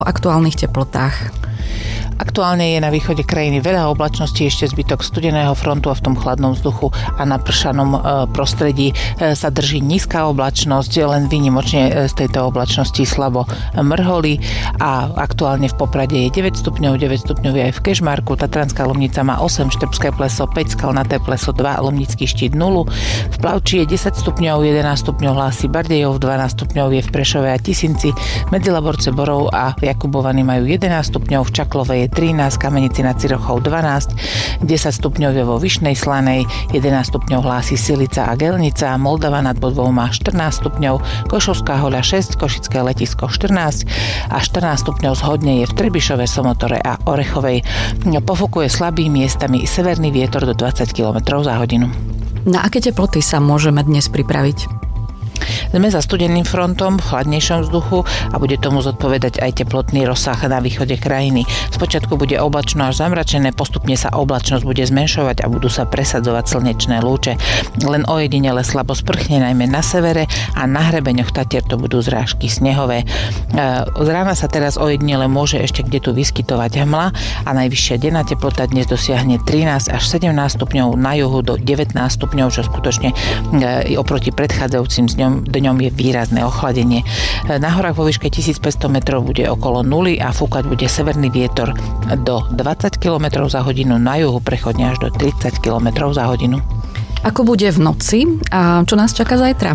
O aktuálnych teplotách. Aktuálne je na východe krajiny veľa oblačností, ešte zbytok studeného frontu a v tom chladnom vzduchu a na pršanom prostredí sa drží nízka oblačnosť, len výnimočne z tejto oblačnosti slabo mrholí a aktuálne v Poprade je 9 stupňov, 9 stupňov je aj v Kežmarku, Tatranská Lomnica má 8, Štrbské Pleso 5, Skalnaté Pleso 2, Lomnický Štít 0, v Plavči je 10 stupňov, 11 stupňov hlási Bardejov, 12 stupňov je v Prešove a Tisinci, Medzilaborce, Borov a Jakubovany majú 11 stupňov, v Čaklove je 13, Kamenici nad Cirochou 12, 10 stupňov je vo Vyšnej Slanej, 11 stupňov hlási Silica a Gelnica, Moldava nad Bodvou má 14 stupňov, Košovská Hoľa 6, Košické Letisko 14 a 14 stupňov zhodne je v Trebišove, Somotore a Orechovej. Pofúkuje slabý miestami severný vietor do 20 km za hodinu. Na aké teploty sa môžeme dnes pripraviť? Sme za studeným frontom v chladnejšom vzduchu a bude tomu zodpovedať aj teplotný rozsah na východe krajiny. Spočiatku bude oblačno až zamračené, postupne sa oblačnosť bude zmenšovať a budú sa presadzovať slnečné lúče. Len ojedinele slabo sprchne, najmä na severe a na hrebeňoch Tatier to budú zrážky snehové. Z rána sa teraz ojedinele môže ešte kde tu vyskytovať hmla a najvyššia denná teplota dnes dosiahne 13 až 17 stupňov, na juhu do 19 stupňov, čo skutočne oproti predchádzajúcim dňom je výrazné ochladenie. Na horách vo výške 1500 metrov bude okolo nuly a fúkať bude severný vietor do 20 km za hodinu, na juhu prechodne až do 30 km za hodinu. Ako bude v noci a čo nás čaká zajtra?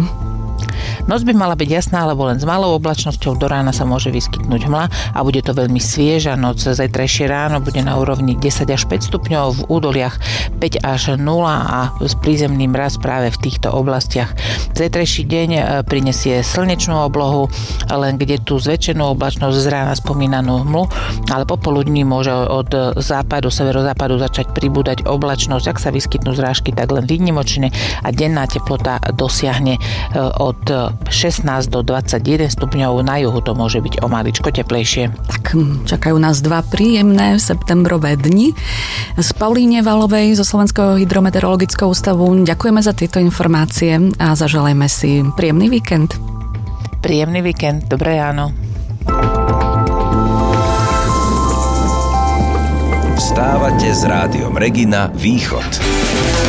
Noc by mala byť jasná, alebo len s malou oblačnosťou, do rána sa môže vyskytnúť hmla a bude to veľmi svieža noc. Zajtrajšie ráno bude na úrovni 10 až 5 stupňov, v údoliach 5 až 0 a s prízemným mraz práve v týchto oblastiach. Zajtrajší deň prinesie slnečnú oblohu, len kde tú zväčšenú oblačnosť z rána spomínanú hmlu, ale popoludní môže od západu, severozápadu začať pribúdať oblačnosť. Ak sa vyskytnú zrážky, tak len výnimočne a denná teplota dosiahne od 16 do 21 stupňov, na juhu to môže byť o maličko teplejšie. Tak čakajú nás 2 príjemné septembrové dni. Z Paulíne Valovej zo Slovenského hydrometeorologického ústavu ďakujeme za tieto informácie a zaželajme si príjemný víkend. Príjemný víkend, dobré ráno. Vstávate s rádiom Regina Východ.